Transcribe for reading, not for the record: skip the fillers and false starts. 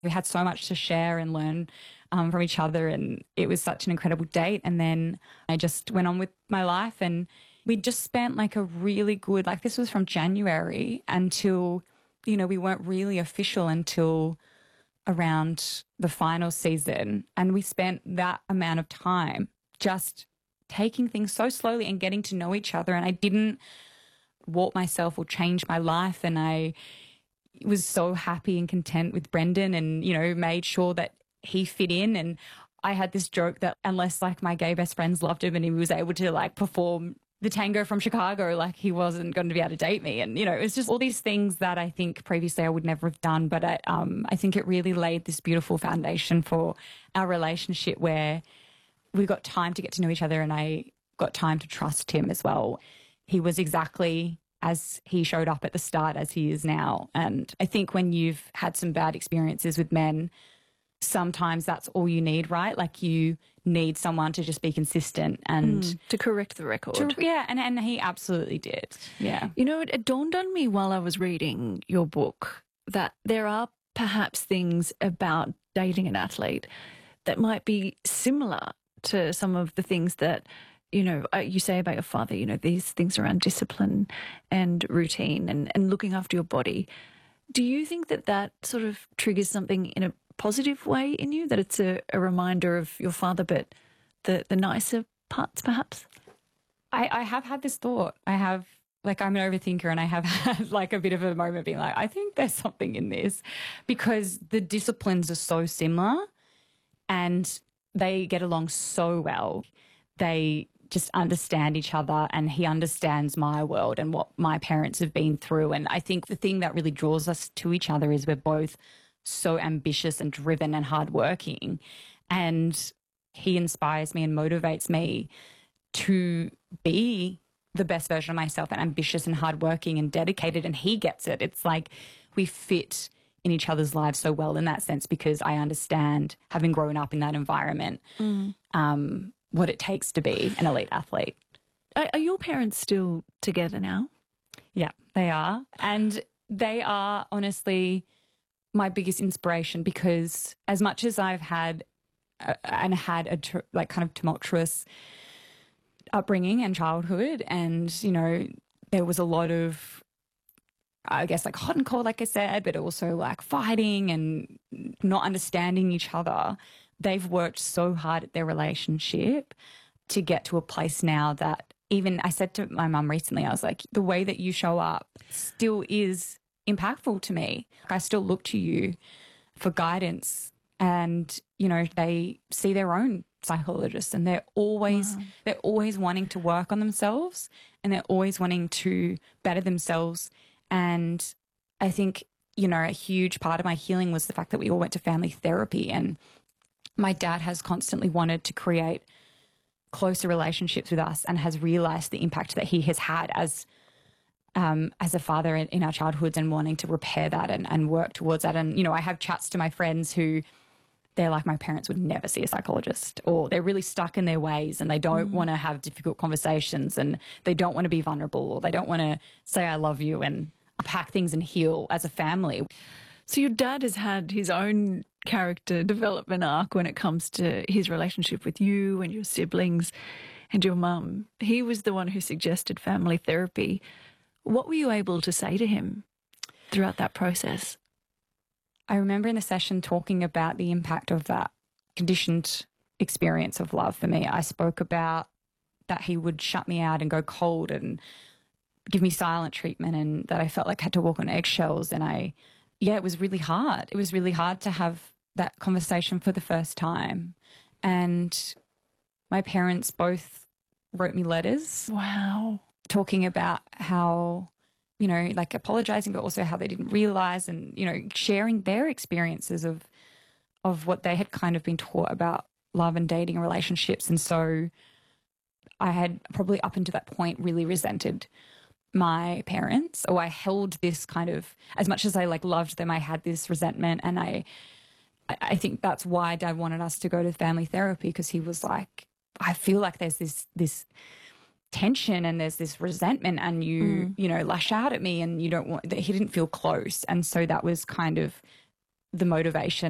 We had so much to share and learn from each other, and it was such an incredible date. And then I just went on with my life, and we just spent like a really good, like this was from January until, you know, we weren't really official until around the final season. And we spent that amount of time just taking things so slowly and getting to know each other. And I didn't warp myself or change my life. And I was so happy and content with Brendan, and, you know, made sure that he fit in. And I had this joke that unless like my gay best friends loved him and he was able to like perform the tango from Chicago, like he wasn't going to be able to date me. And, you know, it was just all these things that I think previously I would never have done. But I think it really laid this beautiful foundation for our relationship where we got time to get to know each other, and I got time to trust him as well. He was exactly as he showed up at the start as he is now. And I think when you've had some bad experiences with men, sometimes that's all you need, right? Like you need someone to just be consistent and to correct the record. And he absolutely did. Yeah. You know, it dawned on me while I was reading your book that there are perhaps things about dating an athlete that might be similar to some of the things that, you know, you say about your father, you know, these things around discipline and routine and looking after your body. Do you think that that sort of triggers something in a positive way in you, that it's a reminder of your father, but the nicer parts perhaps? I have had this thought. I have, like, I'm an overthinker, and I have had like a bit of a moment being like, I think there's something in this, because the disciplines are so similar and they get along so well. They just understand each other, and he understands my world and what my parents have been through. And I think the thing that really draws us to each other is we're both so ambitious and driven and hardworking. And he inspires me and motivates me to be the best version of myself, and ambitious and hardworking and dedicated. And he gets it. It's like we fit in each other's lives so well in that sense, because I understand, having grown up in that environment, what it takes to be an elite athlete. Are your parents still together now? Yeah, they are. And they are honestly my biggest inspiration, because as much as I've had kind of tumultuous upbringing and childhood, and, you know, there was a lot of, I guess, like hot and cold, like I said, but also like fighting and not understanding each other. They've worked so hard at their relationship to get to a place now that, even I said to my mum recently, I was like, the way that you show up still is impactful to me. I still look to you for guidance, and, you know, they see their own psychologists, and they're always wanting to work on themselves, and they're always wanting to better themselves. And I think, you know, a huge part of my healing was the fact that we all went to family therapy, and my dad has constantly wanted to create closer relationships with us, and has realized the impact that he has had as a father in our childhoods, and wanting to repair that and work towards that. And, you know, I have chats to my friends who, they're like, my parents would never see a psychologist, or they're really stuck in their ways and they don't want to have difficult conversations, and they don't want to be vulnerable, or they don't want to say I love you and unpack things and heal as a family. So your dad has had his own character development arc when it comes to his relationship with you and your siblings and your mum. He was the one who suggested family therapy. What were you able to say to him throughout that process? I remember in the session talking about the impact of that conditioned experience of love for me. I spoke about that he would shut me out and go cold and give me silent treatment, and that I felt like I had to walk on eggshells. And it was really hard. It was really hard to have that conversation for the first time. And my parents both wrote me letters. Wow. Talking about how, you know, like apologizing, but also how they didn't realize, and, you know, sharing their experiences of what they had kind of been taught about love and dating and relationships. And so I had probably up until that point really resented my parents, or I held this kind of, as much as I like loved them, I had this resentment. And I think that's why Dad wanted us to go to family therapy, because he was like, I feel like there's this tension and there's this resentment, and you know, lash out at me, and you don't want that. He didn't feel close. And so that was kind of the motivation